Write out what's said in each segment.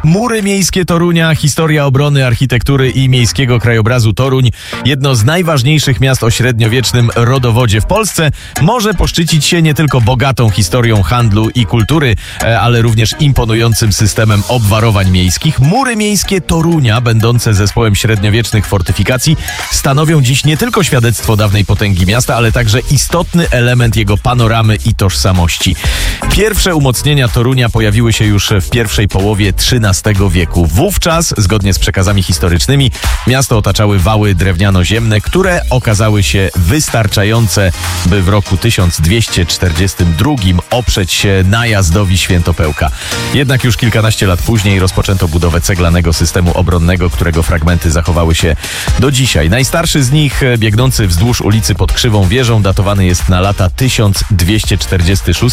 Mury miejskie Torunia, historia obrony, architektury i miejskiego krajobrazu Toruń, jedno z najważniejszych miast o średniowiecznym rodowodzie w Polsce, może poszczycić się nie tylko bogatą historią handlu i kultury, ale również imponującym systemem obwarowań miejskich. Mury miejskie Torunia, będące zespołem średniowiecznych fortyfikacji, stanowią dziś nie tylko świadectwo dawnej potęgi miasta, ale także istotny element jego panoramy i tożsamości. Pierwsze umocnienia Torunia pojawiły się już w pierwszej połowie XIII wieku. Wówczas, zgodnie z przekazami historycznymi, miasto otaczały wały drewniano-ziemne, które okazały się wystarczające, by w roku 1242 oprzeć się najazdowi Świętopełka. Jednak już kilkanaście lat później rozpoczęto budowę ceglanego systemu obronnego, którego fragmenty zachowały się do dzisiaj. Najstarszy z nich, biegnący wzdłuż ulicy pod Krzywą Wieżą, datowany jest na lata 1246,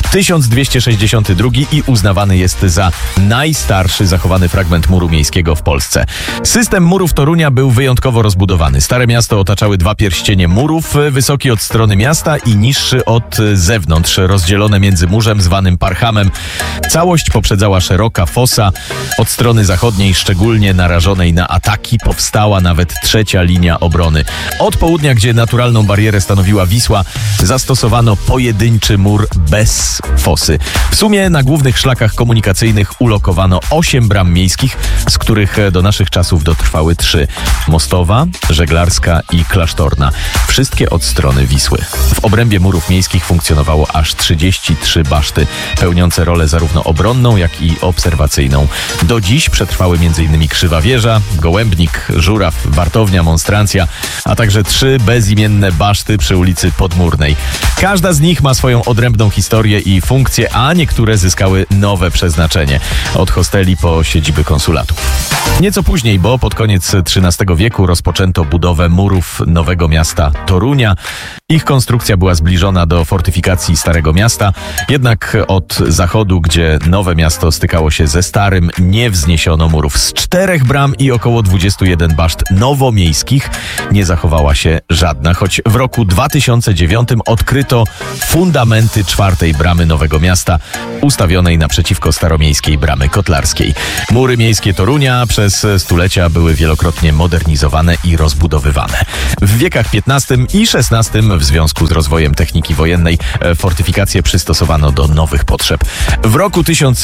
1262 i uznawany jest za najstarszy zachowany fragment muru miejskiego w Polsce. System murów Torunia był wyjątkowo rozbudowany. Stare miasto otaczały dwa pierścienie murów, wysoki od strony miasta i niższy od zewnątrz, rozdzielone między murzem zwanym Parchamem. Całość poprzedzała szeroka fosa. Od strony zachodniej, szczególnie narażonej na ataki, powstała nawet trzecia linia obrony. Od południa, gdzie naturalną barierę stanowiła Wisła, zastosowano pojedynczy mur bez fosy. W sumie na głównych szlakach komunikacyjnych ulokowano 8 bram miejskich, z których do naszych czasów dotrwały 3. Mostowa, Żeglarska i Klasztorna. Wszystkie od strony Wisły. W obrębie murów miejskich funkcjonowało aż 33 baszty, pełniące rolę zarówno obronną, jak i obserwacyjną. Do dziś przetrwały m.in. Krzywa Wieża, Gołębnik, Żuraw, Wartownia, Monstrancja, a także 3 bezimienne baszty przy ulicy Podmurnej. Każda z nich ma swoją odrębną historię i funkcję, a niektóre zyskały nowe przeznaczenie. Od hosteli po siedziby konsulatów. Nieco później, bo pod koniec XIII wieku rozpoczęto budowę murów nowego miasta Torunia. Ich konstrukcja była zbliżona do fortyfikacji Starego Miasta, jednak od zachodu, gdzie nowe miasto stykało się ze starym, nie wzniesiono murów. Z 4 bram i około 21 baszt nowomiejskich nie zachowała się żadna, choć w roku 2009 odkryto fundamenty 4 bramy nowego miasta, ustawionej naprzeciwko staromiejskiej bramy kotlarskiej. Mury miejskie Torunia przez stulecia były wielokrotnie modernizowane i rozbudowywane. W wiekach XV i XVI w związku z rozwojem techniki wojennej fortyfikacje przystosowano do nowych potrzeb. W roku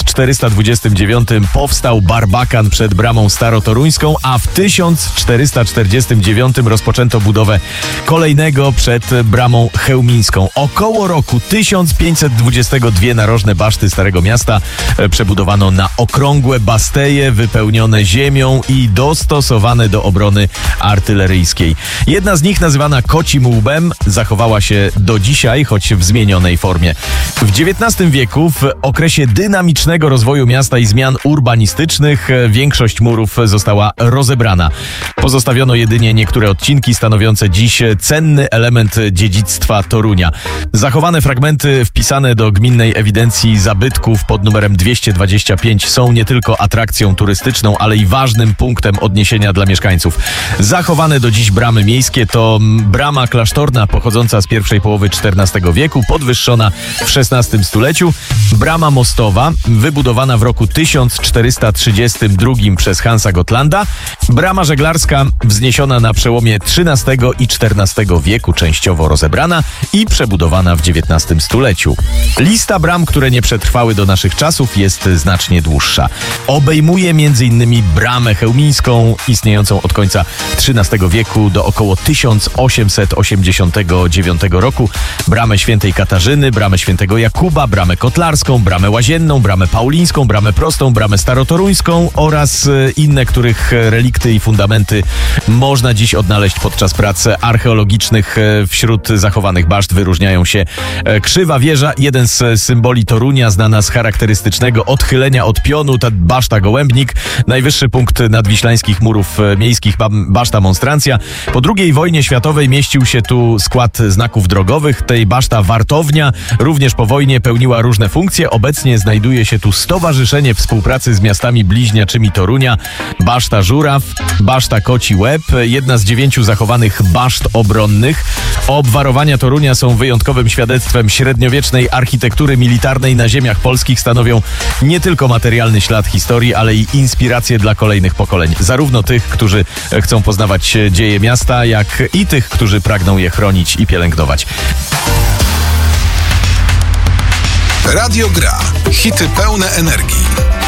1429 powstał Barbakan przed bramą starotoruńską, a w 1449 rozpoczęto budowę kolejnego przed bramą chełmińską. Około roku 1522 narożne baszty Starego Miasta przebudowano na okrągłe basteje wypełnione ziemią i dostosowane do obrony artyleryjskiej. Jedna z nich, nazywana Kocim Łbem, zachowała się do dzisiaj, choć w zmienionej formie. W XIX wieku, w okresie dynamicznego rozwoju miasta i zmian urbanistycznych, większość murów została rozebrana. Pozostawiono jedynie niektóre odcinki stanowiące dziś cenny element dziedzictwa Torunia. Zachowane fragmenty wpisane do gminnej ewidencji zabytków pod numerem 225 są nie tylko atrakcją turystyczną, ale i ważnym punktem odniesienia dla mieszkańców. Zachowane do dziś bramy miejskie to brama klasztorna pochodząca z pierwszej połowy XIV wieku, podwyższona w XVI stuleciu, brama mostowa wybudowana w roku 1432 przez Hansa Gottlanda, brama żeglarska wzniesiona na przełomie XIII i XIV wieku, częściowo rozebrana i przebudowana w XIX stuleciu. Lista bram, które nie przetrwały do naszych czasów, jest znacznie dłuższa. Obejmuje m.in. bramę chełmińską, istniejącą od końca XIII wieku do około 1889 roku, bramę Świętej Katarzyny, bramę Świętego Jakuba, bramę kotlarską, bramę łazienną, bramę paulińską, bramę prostą, bramę starotoruńską oraz inne, których relikty i fundamenty można dziś odnaleźć podczas prac archeologicznych. Wśród zachowanych baszt wyróżniają się Krzywa Wieża, jeden z symboli Torunia, znana z charakterystycznego odchylenia od pionu, ta baszta Gołębnik, najwyższy punkt nadwiślańskich murów miejskich, baszta Monstrancja. Po II wojnie światowej mieścił się tu skład lat znaków drogowych. Tej baszta wartownia również po wojnie pełniła różne funkcje. Obecnie znajduje się tu Stowarzyszenie Współpracy z Miastami Bliźniaczymi Torunia, Baszta Żuraw, Baszta Koci Łeb, jedna z 9 zachowanych baszt obronnych. Obwarowania Torunia są wyjątkowym świadectwem średniowiecznej architektury militarnej na ziemiach polskich. Stanowią nie tylko materialny ślad historii, ale i inspirację dla kolejnych pokoleń. Zarówno tych, którzy chcą poznawać dzieje miasta, jak i tych, którzy pragną je chronić i pielęgnować. Radio Gra. Hity pełne energii.